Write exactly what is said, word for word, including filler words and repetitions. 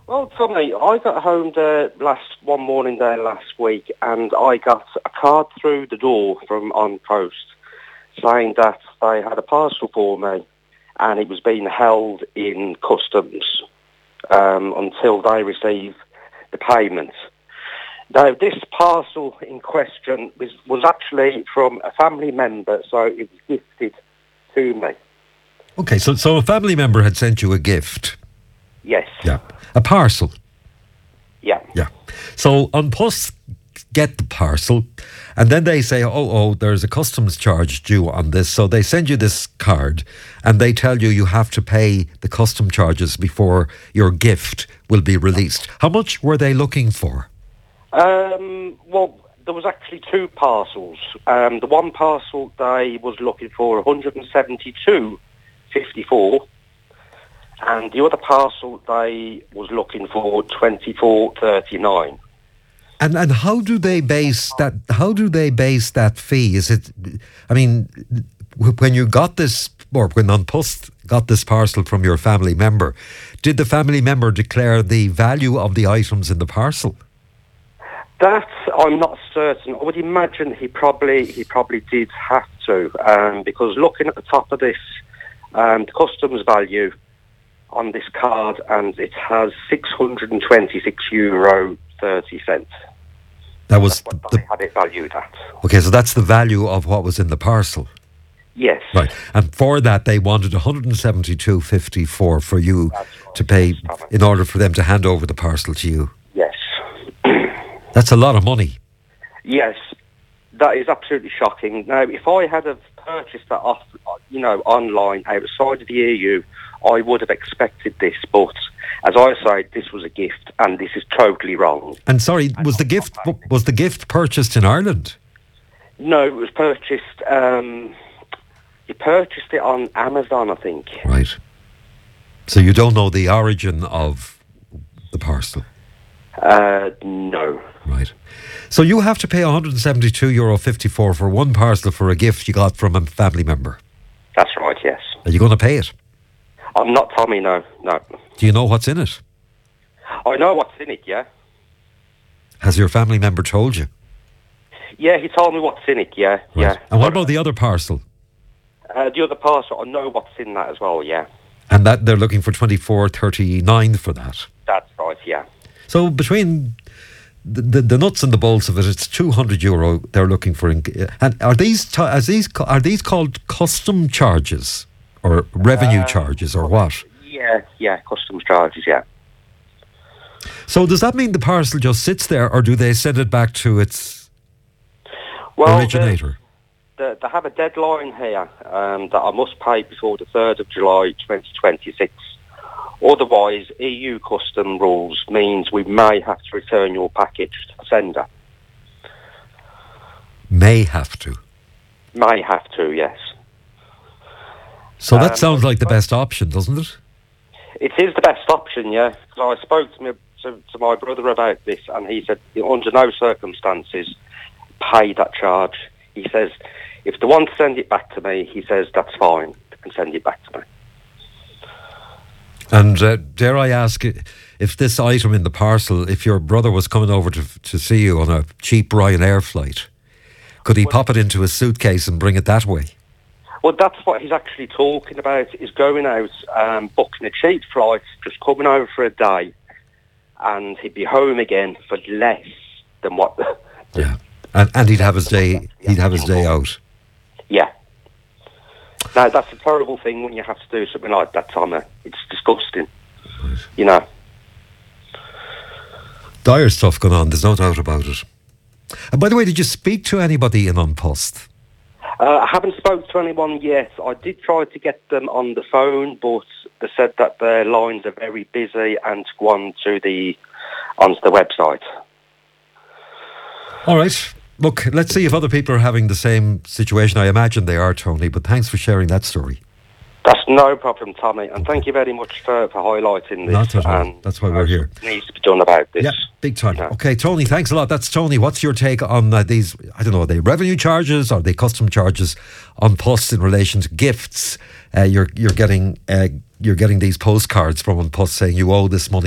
Well, Tommy, I got home there last one morning there last week, and I got a card through the door from On Post saying that they had a parcel for me, and it was being held in customs um, until they receive the payment. Now, this parcel in question was, was actually from a family member, so it was gifted to me. Okay, so so a family member had sent you a gift. Yes. Yeah. A parcel. Yeah. Yeah. So An Post get the parcel, and then they say, oh, oh, there's a customs charge due on this. So they send you this card, and they tell you you have to pay the custom charges before your gift will be released. How much were they looking for? Um, well, there was actually two parcels. Um, the one parcel they was looking for one hundred seventy-two fifty-four, and the other parcel they was looking for twenty-four thirty-nine. And and how do they base that? How do they base that fee? Is it? I mean, when you got this, or when An Post got this parcel from your family member, did the family member declare the value of the items in the parcel? That I'm not certain. I would imagine he probably he probably did have to, um, because looking at the top of this, um, the customs value on this card, and it has six hundred twenty-six euro thirty cents. That was that's what the, they had it valued at. Okay, so that's the value of what was in the parcel. Yes. Right, and for that they wanted one hundred seventy-two fifty-four for you right, to pay yes, in order for them to hand over the parcel to you. Yes. That's a lot of money. Yes, that is absolutely shocking. Now, if I had have purchased that off, you know, online outside of the E U, I would have expected this. But as I say, this was a gift, and this is totally wrong. And sorry, was the gift was the gift purchased in Ireland? No, it was purchased. Um, you purchased it on Amazon, I think. Right. So you don't know the origin of the parcel? Uh, no. Right. So you have to pay one hundred seventy-two euro fifty-four for one parcel for a gift you got from a family member. That's right, yes. Are you going to pay it? I'm not Tommy, no, no. Do you know what's in it? I know what's in it, yeah. Has your family member told you? Yeah, he told me what's in it, yeah, Right. yeah. And what about the other parcel? Uh, the other parcel, I know what's in that as well, yeah. And that they're looking for twenty-four thirty-nine for that. That's right, yeah. So between the, the, the nuts and the bolts of it, it's two hundred euro they're looking for. In, and are these are these are these called custom charges or revenue uh, charges or what? Yeah, yeah, customs charges, yeah. So does that mean the parcel just sits there, or do they send it back to its well, originator? The, the, they have a deadline here um, that I must pay before the third of July twenty twenty-six. Otherwise, E U custom rules means we may have to return your package to the sender. May have to. May have to, yes. So that um, sounds like the best option, doesn't it? It is the best option, yeah. Because I spoke to, me, to, to my brother about this, and he said, under no circumstances, pay that charge. He says, if they want to send it back to me, he says, that's fine. They can send it back to me. And uh, dare I ask, if this item in the parcel, if your brother was coming over to to see you on a cheap Ryanair flight, could he well, pop it into a suitcase and bring it that way? Well, that's what he's actually talking about, is going out, um, booking a cheap flight, just coming over for a day, and he'd be home again for less than what... The, yeah, and, and he'd have his day, he'd have his day out. Yeah. Now, that's a terrible thing when you have to do something like that, Tommy. It's disgusting. Right. You know. Dire stuff going on, there's no doubt about it. And by the way, did you speak to anybody in An Post? Uh, I haven't spoke to anyone yet. I did try to get them on the phone, but they said that their lines are very busy and to go on to the, onto the website. All right. Look, let's see if other people are having the same situation. I imagine they are, Tony, but thanks for sharing that story. That's no problem, Tommy, and thank you very much for, for highlighting this. Not at all. And that's why we're here. It needs to be done about this. Yeah, big time. You know. Okay, Tony, thanks a lot. That's Tony. What's your take on uh, these, I don't know, are they revenue charges? Are they custom charges on Post in relation to gifts? Uh, you're you're getting uh, you're getting these postcards from An Post saying you owe this money